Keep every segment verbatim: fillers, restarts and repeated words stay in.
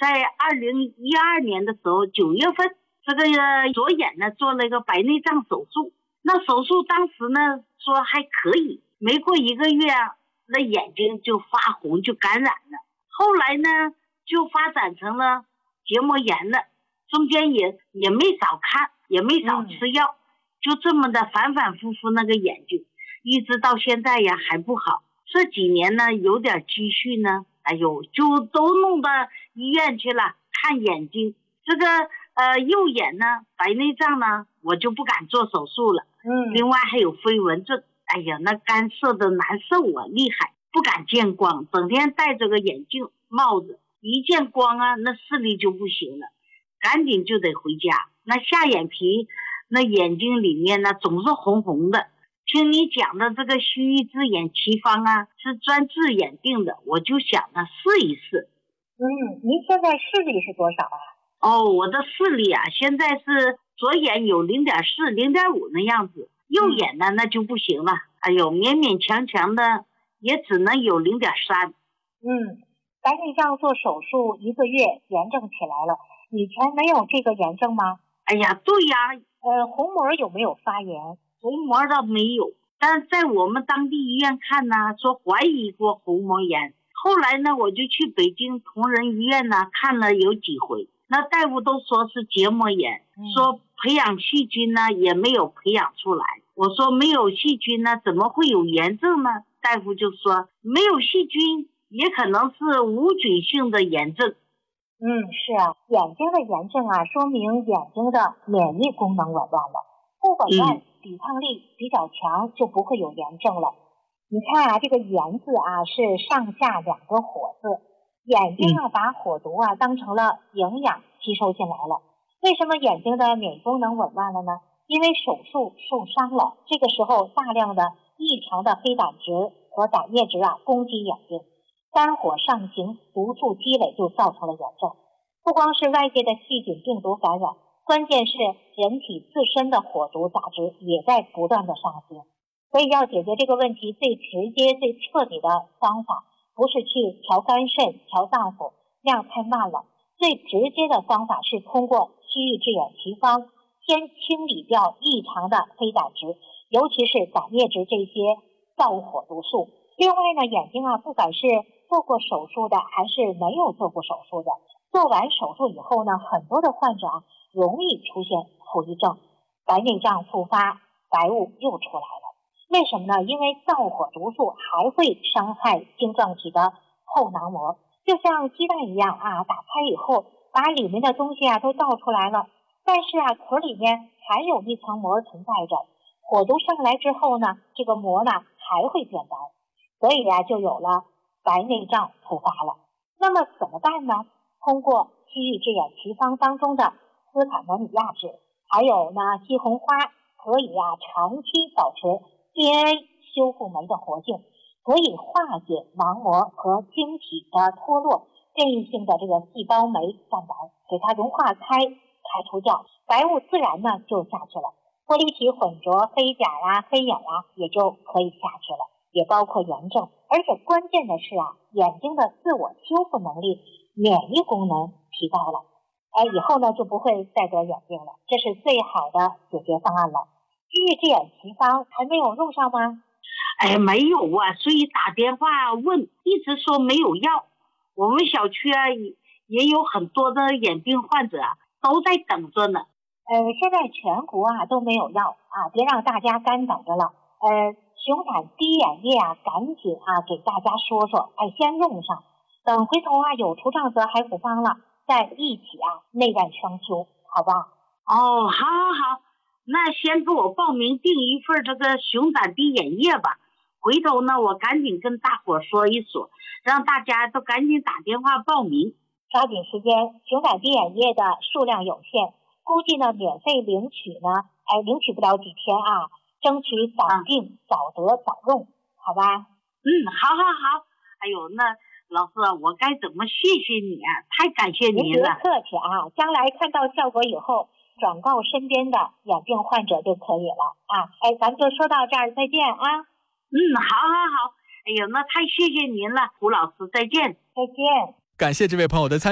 在二零一二年的时候九月份，这个左眼呢做了一个白内障手术。那手术当时呢说还可以，没过一个月那眼睛就发红，就感染了。后来呢就发展成了结膜炎了，中间也也没少看，也没少吃药、嗯、就这么的反反复复，那个眼睛一直到现在呀还不好。这几年呢有点积蓄呢，哎呦就都弄到医院去了看眼睛。这个呃右眼呢白内障呢我就不敢做手术了。嗯，另外还有飞蚊症，哎呀那干涩的难受啊，厉害，不敢见光，整天戴着个眼镜帽子，一见光啊那视力就不行了，赶紧就得回家。那下眼皮那眼睛里面呢总是红红的。听你讲的这个西域治眼奇方啊是专治眼病的，我就想着试一试。 嗯，您现在视力是多少啊？ 哦，我的视力啊现在是左眼有 零点四 零点五 那样子，右眼呢、嗯、那就不行了，哎呦勉勉强强的也只能有 零点三。 嗯，白内障做手术一个月炎症起来了，以前没有这个炎症吗？ 哎呀对呀， 呃虹膜有没有发炎？ 虹膜倒没有，但在我们当地医院看呢说怀疑过虹膜炎。后来呢我就去北京同仁医院呢看了有几回，那大夫都说是结膜炎、嗯、说培养细菌呢也没有培养出来。我说没有细菌呢怎么会有炎症呢？大夫就说没有细菌也可能是无菌性的炎症。 嗯，是啊，眼睛的炎症啊说明眼睛的免疫功能紊乱了，不紊乱、嗯、抵抗力比较强就不会有炎症了。你看啊这个炎字啊是上下两个火字，眼睛啊把火毒啊当成了营养吸收进来了。为什么眼睛的免疫功能紊乱了呢？因为手术受伤了，这个时候大量的异常的黑胆值和胆液值啊攻击眼睛，肝火上行，毒素积累就造成了炎症。不光是外界的细菌病毒感染，关键是人体自身的火毒杂质也在不断的上行。所以要解决这个问题最直接最彻底的方法不是去调肝肾调脏腑，那样太慢了。最直接的方法是通过西域治眼奇方先清理掉异常的黑胆值，尤其是胆液值这些燥火毒素。另外呢眼睛啊不管是做过手术的还是没有做过手术的，做完手术以后呢很多的患者啊容易出现后遗症，白内障复发，白雾又出来了。为什么呢？因为燥火毒素还会伤害晶状体的后囊膜，就像鸡蛋一样啊，打开以后把里面的东西啊都倒出来了，但是啊壳里面还有一层膜存在着，火毒上来之后呢这个膜呢还会变白，所以啊就有了白内障复发了。那么怎么办呢？通过西域治眼奇方当中的斯坎摩尼亚酯还有呢西红花，可以啊长期保持 D N A 修复酶的活性，可以化解囊膜和晶体的脱落，变异性的这个细胞酶蛋白给它融化开，排除掉，白雾自然呢就下去了，玻璃体混浊黑甲啊黑眼啊也就可以下去了，也包括炎症。而且关键的是啊眼睛的自我修复能力免疫功能提高了，哎，以后呢就不会再得眼病了，这是最好的解决方案了。西域治眼奇方还没有用上吗？ 哎，没有啊，所以打电话问，一直说没有药。我们小区啊也有很多的眼病患者啊都在等着呢。 呃，现在全国啊都没有药啊，别让大家干等着了。呃，熊胆滴眼液啊，赶紧啊给大家说说，哎，先用上，等回头啊有除障则海府方了，再一起啊内外双修，好吧？ 哦，好好好，那先给我报名订一份这个熊胆滴眼液吧。回头呢我赶紧跟大伙说一说，让大家都赶紧打电话报名。 抓紧时间，熊胆滴眼液的数量有限，估计呢免费领取呢哎领取不了几天啊，争取早订、啊、早得早用，好吧？ 嗯，好好好。哎呦，那老师我该怎么谢谢你啊，太感谢您了。 您别客气啊，将来看到效果以后转告身边的眼病患者就可以了啊。哎，咱们就说到这儿，再见啊。 嗯，好好好。哎呦，那太谢谢您了，胡老师，再见。 再见。 感谢这位朋友的参与。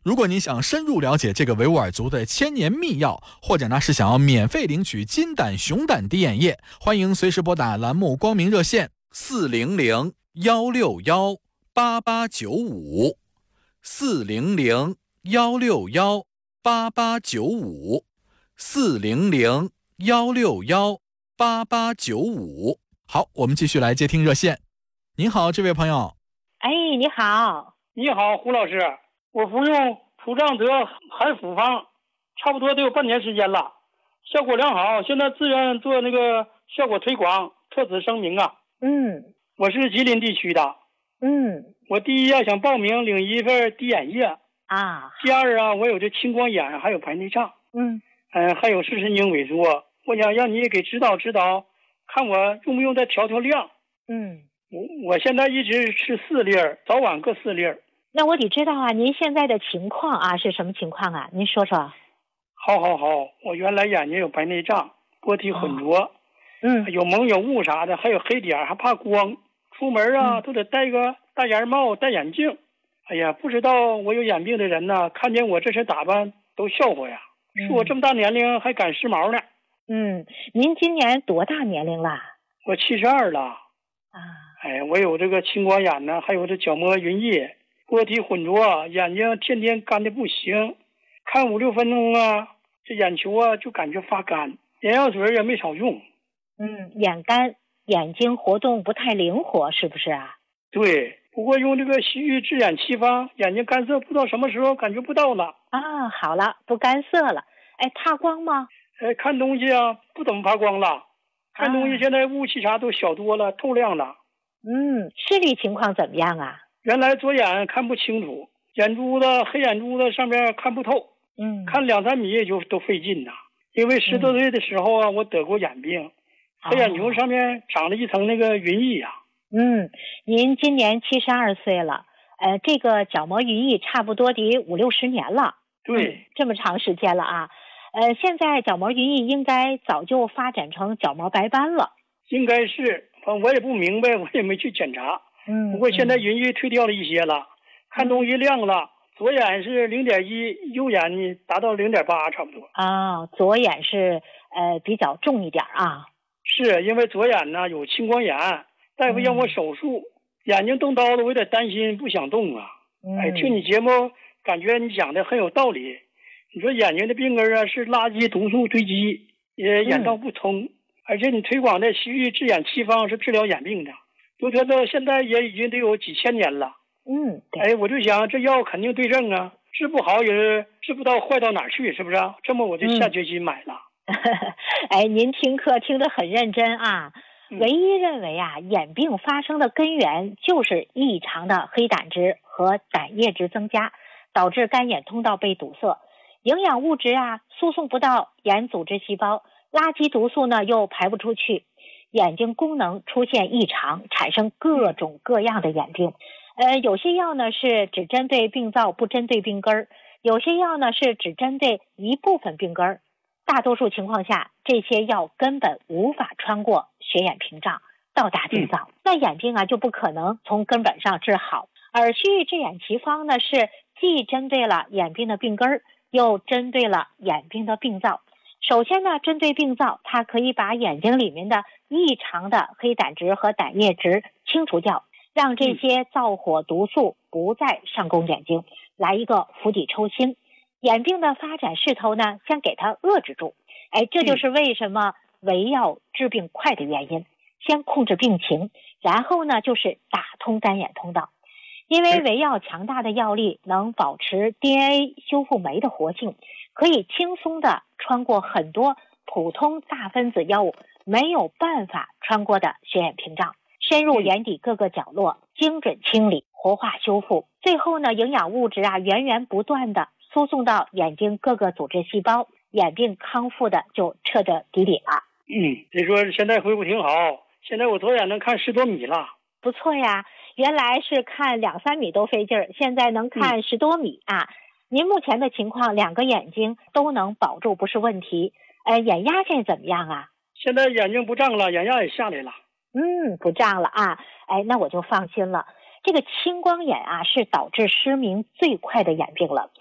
如果你想深入了解这个维吾尔族的千年秘药，或者呢是想要免费领取金胆熊胆滴眼液，欢迎随时拨打栏目光明热线四零零幺六幺八八九五四零零幺六幺八八九五四零零幺六幺八八九五。好，我们继续来接听热线。您好，这位朋友。 哎，你好。 你好，胡老师，我服用普仗泽含复方差不多得有半年时间了，效果良好，现在自愿做那个效果推广，特此声明啊。 嗯， 我是吉林地区的。 嗯， 我第一要想报名领一份滴眼液啊。 第二啊，我有这青光眼，还有白内障。 嗯， 呃，还有视神经萎缩，我想让你给指导指导，看我用不用再调调量。 嗯， 我我现在一直吃四粒儿，早晚各四粒儿。 那我得知道啊，您现在的情况啊是什么情况啊？您说说。 好好好，我原来眼睛有白内障，波体混浊，哦、 嗯， 有蒙有雾啥的，还有黑点，还怕光，出门啊、嗯、都得戴个大檐帽、戴眼镜。哎呀，不知道我有眼病的人呢，看见我这身打扮都笑话呀，嗯、说我这么大年龄还赶时髦呢。 嗯，您今年多大年龄了？ 我七十二了。 啊， 哎，我有这个青光眼呢，还有这角膜云翳，波体混浊，眼睛天天干的不行，看五六分钟啊，这眼球啊就感觉发干，眼药水也没少用。 嗯，眼干，眼睛活动不太灵活，是不是啊？ 对，不过用这个西域治眼七方，眼睛干涩不知道什么时候感觉不到了。 啊，好了，不干涩了。哎，怕光吗？ 哎，看东西啊不怎么怕光了，看东西现在雾气啥都小多了，透亮了。 嗯，视力情况怎么样啊？ 原来左眼看不清楚，眼珠子黑眼珠子上面看不透， 嗯， 看两三米也就都费劲呐。因为十多岁的时候啊，嗯、我得过眼病，黑眼球上面长了一层那个云翳呀、啊。 嗯，您今年七十二岁了，呃，这个角膜云翳差不多得五六十年了。 对、 嗯，这么长时间了啊。呃，现在角膜云翳应该早就发展成角膜白斑了。 应该是，反正我也不明白，我也没去检查。 嗯， 不过现在云翳退掉了一些了，嗯、看东西亮了。左眼是零点一，右眼呢达到零点八，差不多。 啊，左眼是呃比较重一点啊。 是因为左眼呢有青光眼，大夫让我手术，嗯、眼睛动刀了，我有点担心，不想动啊。 嗯、 哎，听你节目，感觉你讲的很有道理。你说眼睛的病根啊是垃圾毒素堆积，也眼道不通，嗯、而且你推广的西域治眼七方是治疗眼病的，都说到现在也已经得有几千年了。 嗯， 哎，我就想这药肯定对症啊，治不好也是治不到坏到哪儿去，是不是啊？这么我就下决心买了。 嗯、哎，您听课听得很认真啊。 嗯、 唯一认为啊，眼病发生的根源就是异常的黑胆值和胆液值增加，导致干眼通道被堵塞，营养物质啊输送不到眼组织细胞，垃圾毒素呢又排不出去，眼睛功能出现异常，产生各种各样的眼病。呃，有些药呢是只针对病灶不针对病根儿，有些药呢是只针对一部分病根儿。大多数情况下，这些药根本无法穿过血眼屏障到达病灶，嗯、那眼病啊就不可能从根本上治好。而西域治眼奇方呢是既针对了眼病的病根儿，又针对了眼病的病灶。首先呢，针对病灶，它可以把眼睛里面的异常的黑胆值和胆液值清除掉，让这些燥火毒素不再上攻眼睛，来一个釜底抽薪。眼病的发展势头呢，先给它遏制住。哎，这就是为什么唯药治病快的原因。先控制病情，然后呢就是打通干眼通道。因为唯药强大的药力能保持 D N A 修复酶的活性，可以轻松的穿过很多普通大分子药物没有办法穿过的血眼屏障，深入眼底各个角落，精准清理、活化修复。最后呢，营养物质啊源源不断的输送到眼睛各个组织细胞，眼病康复的就彻彻底底了。 嗯，你说现在恢复挺好，现在我左眼能看十多米了。 不错呀，原来是看两三米都费劲儿，现在能看十多米啊。嗯、您目前的情况，两个眼睛都能保住，不是问题。呃，眼压现在怎么样啊？ 现在眼睛不胀了，眼压也下来了。 嗯，不胀了啊。哎，那我就放心了。这个青光眼啊，是导致失明最快的眼病了。